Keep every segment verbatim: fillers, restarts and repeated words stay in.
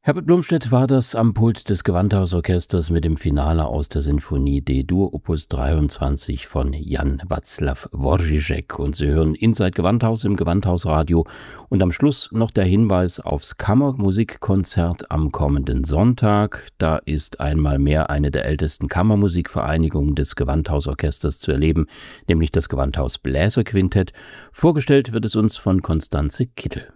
Herbert Blomstedt war das am Pult des Gewandhausorchesters mit dem Finale aus der Sinfonie D-Dur Opus dreiundzwanzig von Jan Václav Dvořák. Und Sie hören Inside Gewandhaus im Gewandhausradio. Und am Schluss noch der Hinweis aufs Kammermusikkonzert am kommenden Sonntag. Da ist einmal mehr eine der ältesten Kammermusikvereinigungen des Gewandhausorchesters zu erleben, nämlich das Gewandhaus Bläserquintett. Vorgestellt wird es uns von Constanze Kittel.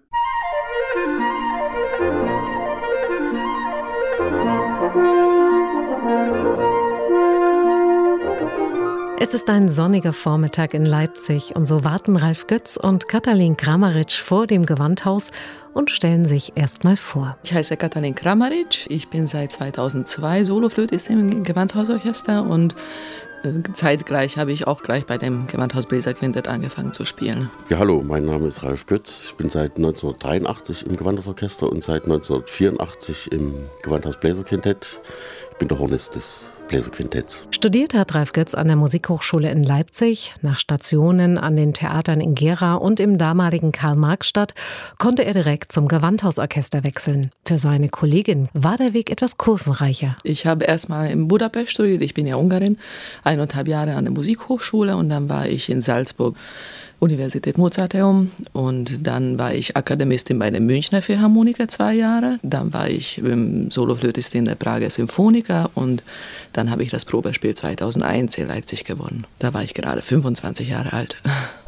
Es ist ein sonniger Vormittag in Leipzig und so warten Ralf Götz und Katalin Kramaric vor dem Gewandhaus und stellen sich erstmal vor. Ich heiße Katalin Kramaric, ich bin seit zweitausendzwei Soloflötistin im Gewandhausorchester und zeitgleich habe ich auch gleich bei dem Gewandhaus Bläserquintett angefangen zu spielen. Ja, hallo, mein Name ist Ralf Götz. Ich bin seit neunzehnhundertdreiundachtzig im Gewandhausorchester und seit neunzehnhundertvierundachtzig im Gewandhaus Bläserquintett. Ich bin der Hornist des Bläserquintetts. Studiert hat Ralf Götz an der Musikhochschule in Leipzig. Nach Stationen an den Theatern in Gera und im damaligen Karl-Marx-Stadt konnte er direkt zum Gewandhausorchester wechseln. Für seine Kollegin war der Weg etwas kurvenreicher. Ich habe erstmal in Budapest studiert, ich bin ja Ungarin, eineinhalb Jahre an der Musikhochschule und dann war ich in Salzburg. Universität Mozarteum und dann war ich Akademistin bei der Münchner Philharmoniker zwei Jahre, dann war ich ähm, Soloflötistin der Prager Symphoniker und dann habe ich das Probespiel zweitausendeins in Leipzig gewonnen. Da war ich gerade fünfundzwanzig Jahre alt.